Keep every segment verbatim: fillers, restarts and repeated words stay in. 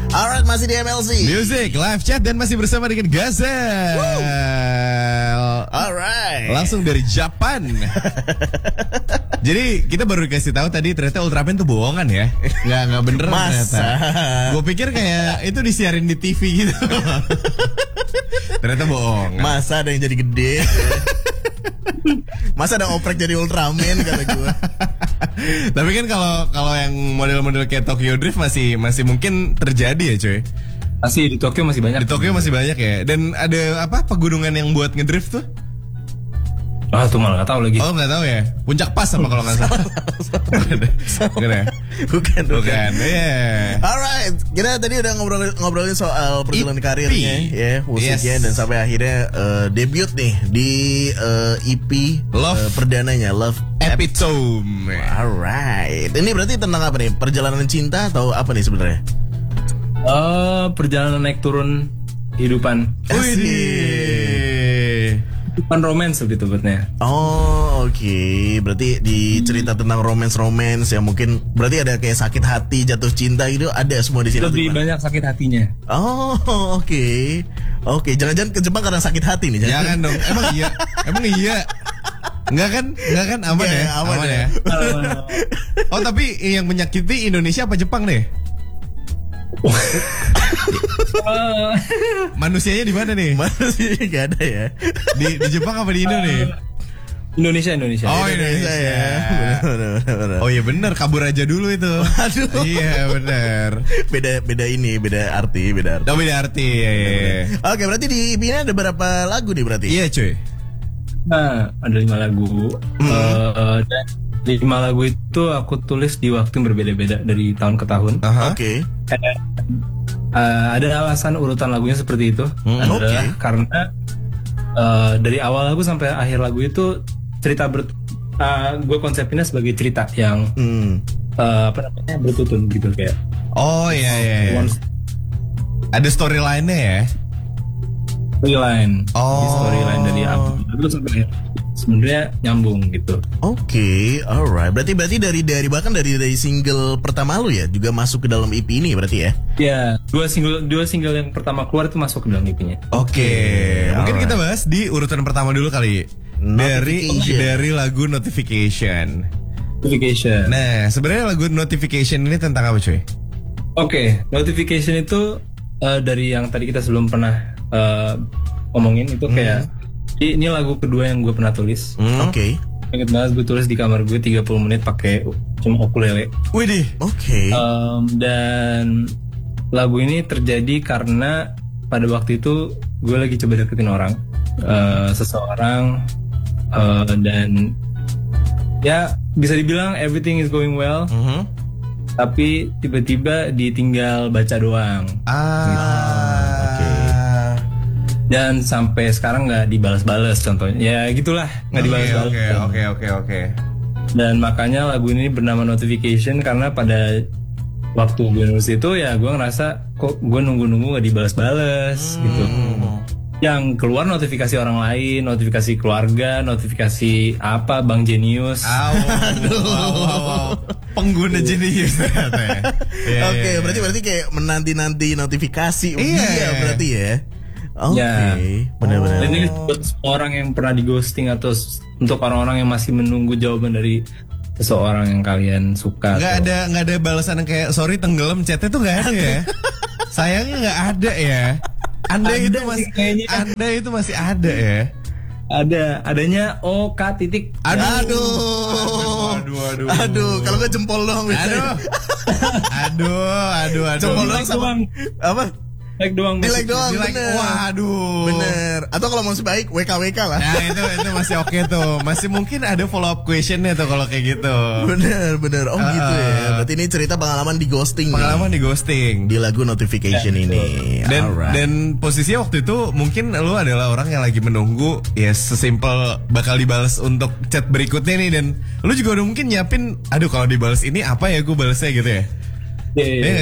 Alright, masih di M L C Music, live chat dan masih bersama dengan Gazel. Alright. Langsung dari Japan. Jadi kita baru dikasih tahu tadi ternyata Ultraman tuh bohongan ya. Nggak nggak bener ternyata. Gue pikir kayak itu disiarin di T V gitu. Ternyata bohong. Masa ada yang jadi gede? Masa ada oprek jadi Ultraman kata gue. Tapi kan kalau kalau yang model-model kayak Tokyo Drift masih masih mungkin terjadi ya cuy. Masih di Tokyo masih banyak. Di Tokyo masih banyak ya. Dan ada apa pegunungan yang buat ngedrift tuh? Ah tuh malah nggak tahu lagi. Oh nggak tahu ya. Puncak Pas apa kalau nggak salah? Bukan ya? Bukan, bukan. Yeah. Alright, kita tadi udah ngobrolin, ngobrolin soal perjalanan karirnya, ya, musiknya, yes. Dan sampai akhirnya uh, debut nih di uh, E P Love uh, perdananya, Love Epitome. Alright, ini berarti tentang apa nih? Perjalanan cinta atau apa nih sebenarnya? Uh, perjalanan naik turun kehidupan. Wih. Bukan romance lebih tepatnya. Oh oke, okay. Berarti di cerita tentang romance-romance yang mungkin berarti ada kayak sakit hati, jatuh cinta gitu, ada semua di sini. Lebih banyak sakit hatinya. Oh oke, okay. Oke, okay. Jangan-jangan ke Jepang karena sakit hati nih? Jangan, jangan dong, emang iya, emang iya. Enggak kan, enggak kan aman ya, ya? Aman, aman ya. ya. Oh tapi yang menyakiti Indonesia apa Jepang deh? Manusianya di mana nih? Manusianya gak ada ya. Di, di Jepang apa di Indo nih? Indonesia, Indonesia. Oh Indonesia, Indonesia ya. Bener, bener, bener. Oh iya benar, kabur aja dulu itu. Aduh. Iya benar. Beda beda ini, beda arti, beda arti. Oh beda arti. Ya, ya. Oke, berarti di I P ini ada berapa lagu nih berarti? Iya cuy. Nah, ada lima lagu. Hmm. Uh, dan lima lagu itu aku tulis di waktu yang berbeda-beda dari tahun ke tahun. Uh-huh. Oke. Okay. Uh, ada alasan urutan lagunya seperti itu. Hmm, adalah okay. Karena uh, dari awal lagu sampai akhir lagu itu cerita ber, uh, gue konsepinnya sebagai cerita yang hmm. uh, apa namanya bertutur gitu kayak. Oh iya iya. iya. Ada storyline-nya ya. Storyline. Oh. Di storyline dari album itu sampai sebenarnya nyambung gitu. Oke, okay, alright. Berarti berarti dari dari bahkan dari dari single pertama lu ya juga masuk ke dalam E P ini berarti ya? Iya, dua single dua single yang pertama keluar itu masuk ke dalam E P-nya. Oke, okay, mungkin kita bahas di urutan pertama dulu kali. Dari dari lagu Notification. Notification. Nah, sebenarnya lagu Notification ini tentang apa cuy? Oke, okay, Notification itu uh, dari yang tadi kita sebelum pernah uh, omongin itu kayak hmm. ini lagu kedua yang gue pernah tulis. Hmm. Oke. Okay. Ingat banget gue tulis di kamar gue tiga puluh menit pakai cuma ukulele. Widih. Oke. Okay. Um, dan lagu ini terjadi karena pada waktu itu gue lagi coba deketin orang, uh, seseorang, uh, dan ya bisa dibilang everything is going well. Mm-hmm. Tapi tiba-tiba ditinggal baca doang. Ah. Gitu. Dan sampai sekarang nggak dibalas-balas contohnya, ya gitulah nggak okay, dibalas-balas. Oke oke oke oke. Dan makanya lagu ini bernama Notification karena pada waktu gue nulis itu ya gue ngerasa kok gue nunggu-nunggu nggak dibalas-balas hmm. gitu. Yang keluar notifikasi orang lain, notifikasi keluarga, notifikasi apa Bang Genius. Aduh. Wow, wow, wow. Pengguna Genius ternyata ya. Yeah, oke, okay, berarti berarti kayak menanti-nanti notifikasi. Iya yeah. Berarti ya. Oke, okay. Ya. Benar-benar. Dan ini buat orang yang pernah di ghosting atau untuk orang-orang yang masih menunggu jawaban dari seseorang yang kalian suka. Nggak ada nggak ada balasan yang kayak sorry tenggelam chatnya tuh nggak ada ya. Sayangnya nggak ada ya. Anda ada itu masih kayaknya. Anda itu masih ada ya. Ada, adanya O K titik. Aduh. Aduh. Aduh, aduh. Aduh, kalau gue jempol doang. Aduh. Aduh, aduh, aduh. Jempol doang sama apa? Like doang, di like doang, like, bener. Waduh, bener. Atau kalau mau sebaik W K W K lah. Nah itu itu masih oke okay tuh, masih mungkin ada follow up questionnya tuh kalau kayak gitu. Bener bener. Oh uh, gitu ya. Berarti ini cerita pengalaman di ghosting. Pengalaman nih. di ghosting di lagu Notification ya, ini. Dan Alright. dan posisinya waktu itu mungkin lu adalah orang yang lagi menunggu ya sesimpel bakal dibalas untuk chat berikutnya nih, dan lu juga udah mungkin nyiapin, aduh kalau dibalas ini apa ya gue balasnya gitu ya. Iya. Yeah, yeah. Iya gak sih?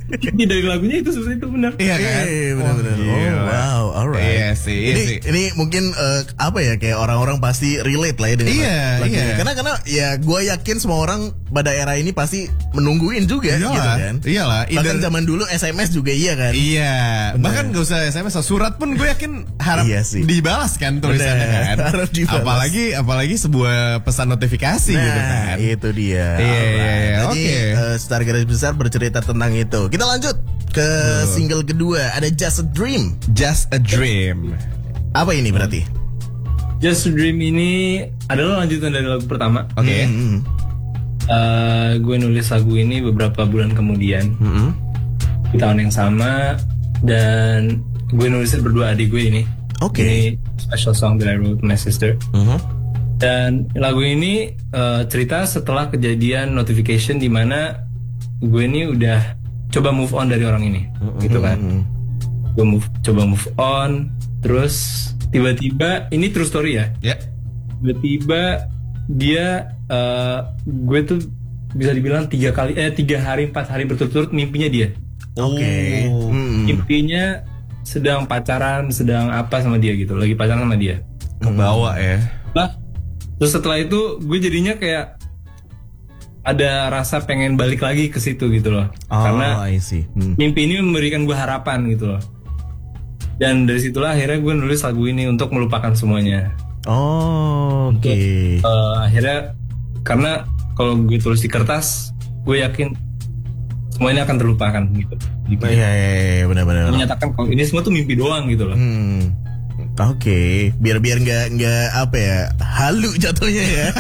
Ini dari lagunya itu seperti itu benar. Iya kan? Iya, benar-benar. Oh, Oh, gila. wow, alright. Iya sih, iya ini, sih. ini mungkin eh, apa ya, kayak orang-orang pasti relate lah ya dengan Iya, lagunya. iya. Karena karena ya gue yakin semua orang pada era ini pasti menungguin juga Iyalah, gitu kan. iyalah. Bahkan Either- zaman dulu S M S juga iya kan. Iya, Bener. bahkan gak usah S M S, surat pun gue yakin harap Iya sih. dibalas kan tulisannya Bener, kan. harap dibalas. Apalagi apalagi sebuah pesan notifikasi Nah, gitu kan. itu dia. Iya, iya, Alright. iya. Jadi Oke. eh, secara garis besar bercerita tentang itu. Kita lanjut ke single kedua, ada Just a Dream. Just a dream. Apa ini berarti? Just a Dream ini adalah lanjutan dari lagu pertama. Oke. Hmm. Eh, gue nulis lagu ini beberapa bulan kemudian Mm-mm. di tahun yang sama, dan gue nulisnya berdua adik gue ini. Oke. Ini special song that I wrote with my sister. Mhm. Dan lagu ini eh, cerita setelah kejadian notification di mana gue ini udah coba move on dari orang ini, gitu kan. Gue move, coba move on, terus tiba-tiba ini true story ya. Ya. Tiba-tiba dia, eh, gue tuh bisa dibilang tiga kali, eh tiga hari empat hari berturut-turut mimpinya dia. Oke. Oh. Hmm. Mimpinya sedang pacaran, sedang apa sama dia gitu, lagi pacaran sama dia. Kebawa ya. Lah, terus setelah itu gue jadinya kayak ada rasa pengen balik lagi ke situ gitu loh. Oh, Karena I see. Hmm. mimpi ini memberikan gue harapan gitu loh. Dan dari situlah akhirnya gue nulis lagu ini untuk melupakan semuanya. Oh, oke. Eh, akhirnya karena kalau gue tulis di kertas, gue yakin semuanya akan terlupakan gitu. Jadi, Oh, iya, iya, iya, benar-benar. menyatakan kalau ini semua tuh mimpi doang gitu loh. Hmm. Oke, biar biar nggak nggak apa ya, halu jatuhnya ya.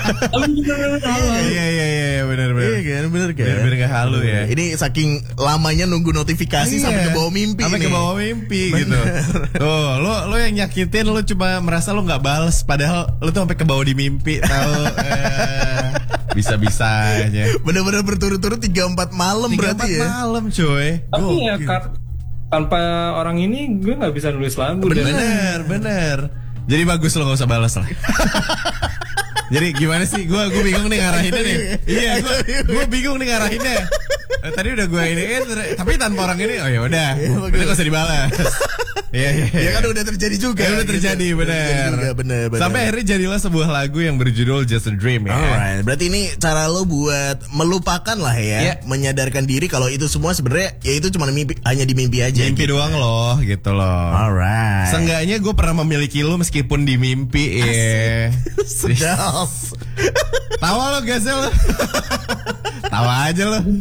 Iya iya iya benar benar. Iya kan, bener kan. Biar biar nggak halu ya. Ini saking lamanya nunggu notifikasi Iya. sampai ke bawah mimpi. Sampai nih. ke bawah mimpi gitu. Tuh, lo lo yang nyakitin, lo cuma merasa lo nggak bales, padahal lo tuh sampai ke bawah di mimpi. Tahu? eh, bisa-bisanya. Bener-bener berturut-turut tiga empat malam Tiga berarti empat ya. malam coy. Tapi ya Gokil. kar- tanpa orang ini gue nggak bisa nulis lagu. Dan Bener bener. Jadi bagus lo gak usah balas lah. Jadi gimana sih? Gue gue bingung nih ngarahinnya nih. Iya, gue gue bingung nih ngarahinnya. Eh, tadi udah gue ini, eh, ter- tapi tanpa orang ini, oh ya udah, udah gak usah dibalas. Iya iya. Ya kan udah terjadi juga. Ya udah terjadi, gitu. bener. Terjadi juga, bener, bener. Sampai akhirnya jadilah sebuah lagu yang berjudul Just a Dream ya. Alright, berarti ini cara lo buat melupakan lah ya, Iya. menyadarkan diri kalau itu semua sebenarnya ya itu cuma mimpi, hanya di mimpi aja. Mimpi gitu. doang loh, gitu loh. Alright. Seenggaknya gue pernah memiliki lo meskipun di mimpi. Iya. Sedap. Tawa lo Gazel. Tawa aja lo.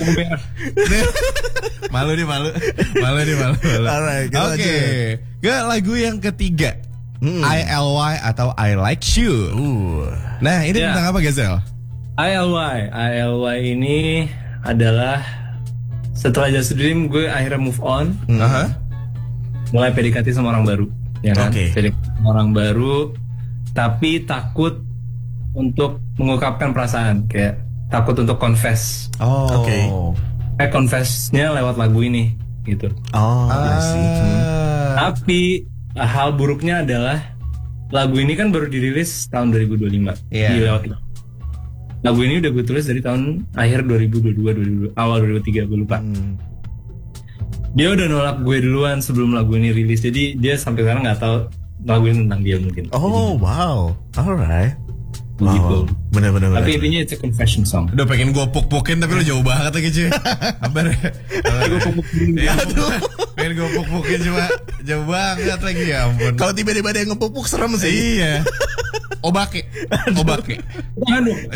Malu nih malu. Malu nih malu. malu. Alright, kita Oke. lanjut. Ke lagu yang ketiga. Hmm. I L Y atau I Like You. Uh. Nah, ini Ya. tentang apa Gazel? I L Y, I L Y ini adalah setelah Just a Dream gue akhirnya move on, Aha. mulai P D K T sama orang baru, ya kan? Oke. P D K T sama orang baru, tapi takut untuk mengungkapkan perasaan, kayak takut untuk confess. Oh. Oke. Eh confessnya lewat lagu ini, gitu. Oh, I see. Hmm. Ah. Tapi hal buruknya adalah lagu ini kan baru dirilis tahun dua ribu dua puluh lima. Iya. Di lewat lagu ini udah gue tulis dari tahun akhir dua ribu dua puluh dua, dua ribu, awal dua ribu dua puluh tiga, gue lupa. Hmm. Dia udah nolak gue duluan sebelum lagu ini rilis, jadi dia sampai sekarang nggak tahu lagu ini tentang dia mungkin. Oh, wow. Alright. Begitu. Wow. Bener-bener. Tapi intinya it's a confession song. Udah pengen gue puk-pukin tapi lu jauh banget lagi cuy. Kabar. Gue pupuk-pukin. Iya, pengen gue puk-pukin cuma jauh banget lagi ya ampun. Kalau tiba-tiba ada yang ngepupuk serem sih. Iya. Obake. Obake. Jangan dong.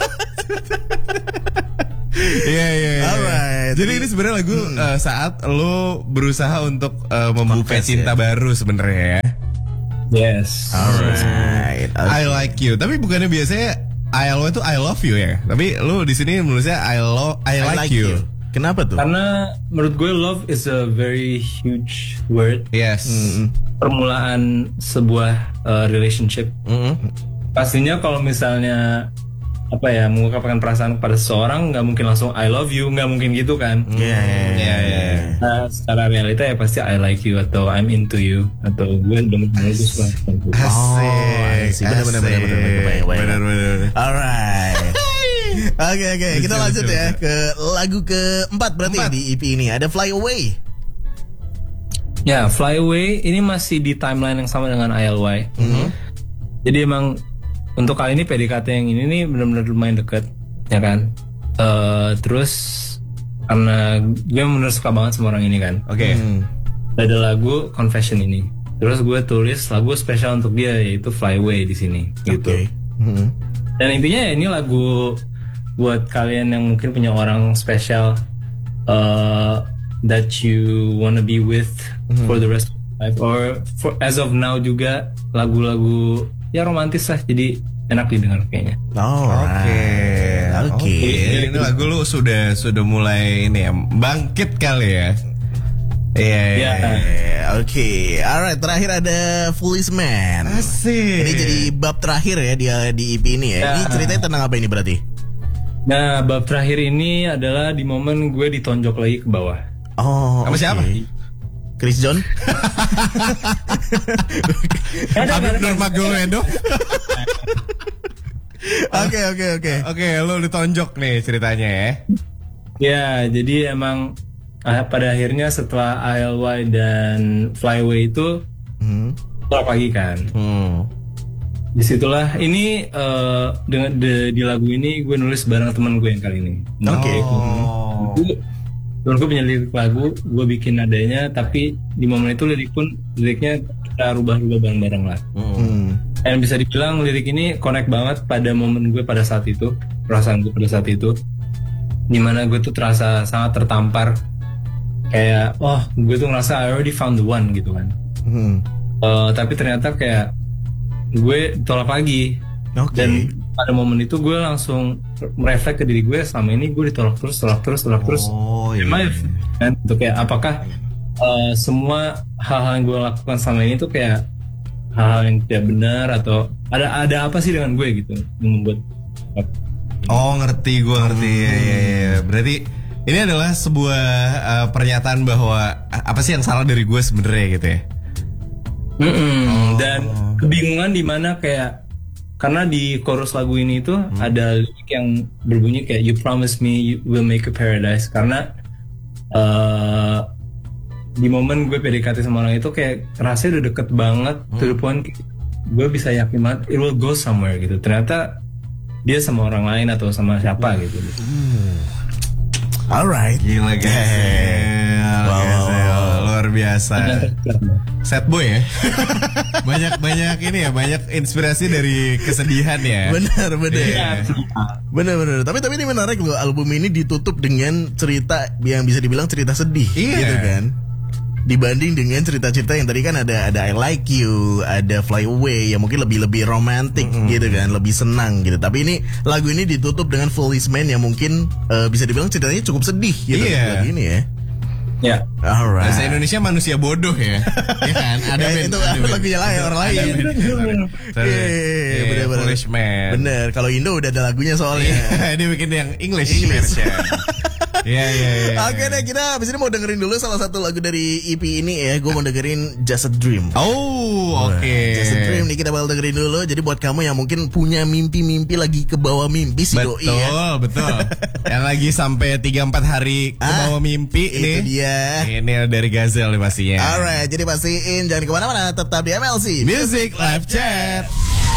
Iya iya. iya. Alright. Jadi ini sebenarnya lagu eh, saat lo berusaha untuk eh, membuka Confess, cinta ya. baru sebenarnya ya. Yes. Alright. I like you. Tapi bukannya biasanya I L Y itu I love you ya. Tapi lo di sini menulisnya I love I, like, you. Kenapa tuh? Karena menurut gue love is a very huge word. Yes. Permulaan sebuah uh, relationship. Pastinya kalau misalnya apa ya mengungkapkan perasaan kepada seseorang, nggak mungkin langsung I love you, nggak mungkin gitu kan. Iya, iya, iya. Nah, secara realita ya pasti I like you atau I'm into you atau gue demen sama lu suka sama lu. Asik. Oh, I see. Bener, bener, bener, bener, bener, kebayang, kebayang. Bener bener. Alright. Oke oke, kita Betul, lanjut betul, ya betul. ke lagu keempat berarti Empat. di E P ini ada Fly Away. Ya, Fly Away ini masih di timeline yang sama dengan I L Y. Jadi emang untuk kali ini P D K T yang ini nih benar-benar lumayan deket, ya kan. Eh, terus karena gue benar suka banget sama orang ini kan. Oke. Hmm. Ada lagu Confession ini. Terus gue tulis lagu spesial untuk dia yaitu Fly Away di sini. Gitu. Oke. Hmm. Dan intinya ya ini lagu buat kalian yang mungkin punya orang spesial uh, that you wanna be with for the rest of your life, or for, as of now juga lagu-lagu ya romantis lah, jadi enak didengar kayaknya. Oke. Oke. Ini lagu lu sudah sudah mulai ini ya bangkit kali ya. Iya. Ya. Eh, Oke, alright. Terakhir ada Foolish Man. Asik. Ini jadi bab terakhir ya dia di E P ini ya. Ya. Ini ceritanya tentang apa ini berarti? Nah, bab terakhir ini adalah di momen gue ditonjok lagi ke bawah. Oh. Sama oke. siapa? Chris John. Ada Habib Nurmagomedov. Oke oke oke. Oke, lu ditonjok nih ceritanya ya. Ya, jadi emang ah, pada akhirnya setelah I L Y dan Fly Away itu Hmm. tolak lagi kan. Hmm. Disitulah ini eh, dengan de- di lagu ini gue nulis bareng teman gue yang kali ini. Oke. Oh. Gue- Temen gue punya lirik lagu, gue bikin nadanya, tapi di momen itu lirik pun liriknya kita rubah-rubah bareng-bareng lah. Hmm. Dan bisa dibilang lirik ini connect banget pada momen gue pada saat itu, perasaan gue pada saat itu, dimana gue tuh terasa sangat tertampar, kayak, oh gue tuh ngerasa I already found the one gitu kan. Hmm. Eh, tapi ternyata kayak gue tolak lagi. Oke. Dan pada momen itu gue langsung mereflek ke diri gue, selama ini gue ditolak terus, tolak terus, tolak terus. Oh iya. Am I- kan itu kayak apakah uh, semua hal-hal yang gue lakukan selama ini tuh kayak hal-hal yang tidak benar, atau ada ada apa sih dengan gue gitu yang membuat Oh ngerti, gue ngerti. Ya, ya, ya. Berarti ini adalah sebuah uh, pernyataan bahwa uh, apa sih yang salah dari gue sebenarnya gitu ya. Mm-mm. Dan kebingungan di mana kayak karena di chorus lagu ini tuh ada lirik yang berbunyi kayak you promise me you will make a paradise, karena uh, di momen gue P D K T sama orang itu kayak rasanya udah deket banget to the point gue bisa yakin banget it will go somewhere gitu. Ternyata dia sama orang lain atau sama siapa gitu. Alright. Gila guys. Wow, wow, wow. Luar biasa. Sad boy ya. banyak banyak ini ya, banyak inspirasi dari kesedihan ya. Benar benar. Iya. Benar benar. Tapi tapi ini menarik loh, album ini ditutup dengan cerita yang bisa dibilang cerita sedih, Iya. gitu kan? Dibanding dengan cerita-cerita yang tadi kan ada ada I Like You, ada Fly Away yang mungkin lebih lebih romantis gitu kan, lebih senang gitu. Tapi ini lagu ini ditutup dengan Foolish Man yang mungkin eh, bisa dibilang ceritanya cukup sedih gitu Iya. lagu ini ya. Ya. Alright. Bahasa Indonesia manusia bodoh ya. Iya kan? Ada Ya, band, itu ada band. lagunya lain orang lain. Ada band. Sorry. Iya, Iya, bener-bener. Foolish Man. Bener, kalau Indo udah ada lagunya soalnya. Iya, dia bikin yang English, English. version. Iya iya iya. Oke deh, kita abis ini mau dengerin dulu salah satu lagu dari E P ini ya. Gue mau dengerin Just a Dream. Oh, oke. Just a Dream nih kita bakal dengerin dulu. Jadi buat kamu yang mungkin punya mimpi-mimpi lagi ke bawah mimpi si Betul, doi ya. betul. Yang lagi sampai tiga empat hari ke Ah, bawah mimpi itu nih. dia. Ini dari Gazel nih pastinya. Alright, jadi pastiin jangan kemana-mana, tetap di M L C Music Live Chat.